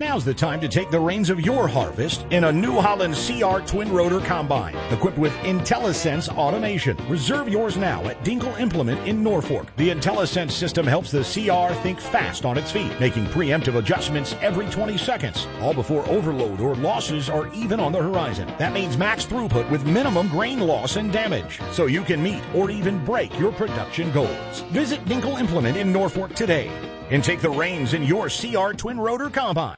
Now's the time to take the reins of your harvest in a New Holland CR Twin Rotor Combine, equipped with IntelliSense automation. Reserve yours now at Dinkle Implement in Norfolk. The IntelliSense system helps the CR think fast on its feet, making preemptive adjustments every 20 seconds, all before overload or losses are even on the horizon. That means max throughput with minimum grain loss and damage, so you can meet or even break your production goals. Visit Dinkle Implement in Norfolk today and take the reins in your CR Twin Rotor Combine.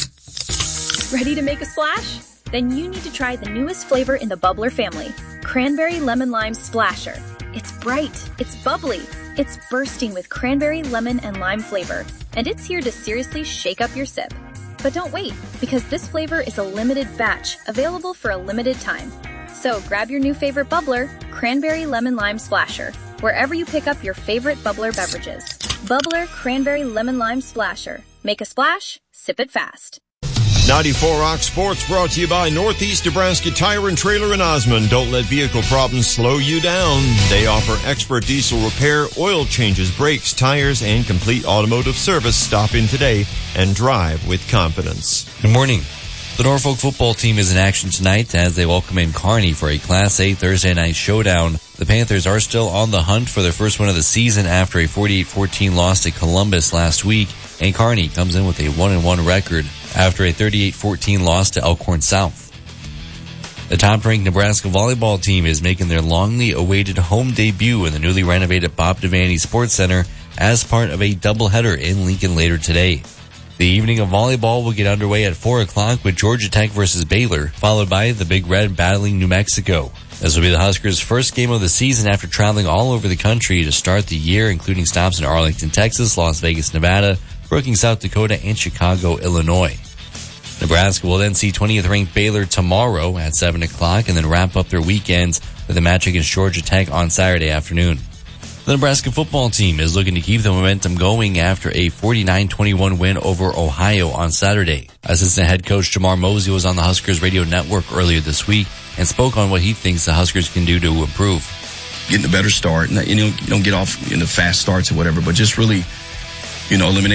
Ready to make a splash? Then you need to try the newest flavor in the Bubbler family, Cranberry Lemon Lime Splasher. It's bright, it's bubbly, it's bursting with cranberry, lemon, and lime flavor, and it's here to seriously shake up your sip. But don't wait, because this flavor is a limited batch, available for a limited time. So grab your new favorite Bubbler, Cranberry Lemon Lime Splasher, wherever you pick up your favorite Bubbler beverages. Bubbler Cranberry Lemon Lime Splasher. Make a splash, sip it fast. 94 Rock Sports brought to you by Northeast Nebraska Tire and Trailer in Osmond. Don't let vehicle problems slow you down. They offer expert diesel repair, oil changes, brakes, tires, and complete automotive service. Stop in today and drive with confidence. Good morning. The Norfolk football team is in action tonight as they welcome in Kearney for a Class A Thursday night showdown. The Panthers are still on the hunt for their first win of the season after a 48-14 loss to Columbus last week, and Kearney comes in with a 1-1 record after a 38-14 loss to Elkhorn South. The top-ranked Nebraska volleyball team is making their longly awaited home debut in the newly renovated Bob Devaney Sports Center as part of a doubleheader in Lincoln later today. The evening of volleyball will get underway at 4 o'clock with Georgia Tech versus Baylor, followed by the Big Red battling New Mexico. This will be the Huskers' first game of the season after traveling all over the country to start the year, including stops in Arlington, Texas, Las Vegas, Nevada, Brookings, South Dakota, and Chicago, Illinois. Nebraska will then see 20th-ranked Baylor tomorrow at 7 o'clock and then wrap up their weekends with a match against Georgia Tech on Saturday afternoon. The Nebraska football team is looking to keep the momentum going after a 49-21 win over Ohio on Saturday. Assistant head coach Jamar Mosey was on the Huskers radio network earlier this week and spoke on what he thinks the Huskers can do to improve. Getting a better start, you don't get off in the fast starts or whatever, but just really, eliminate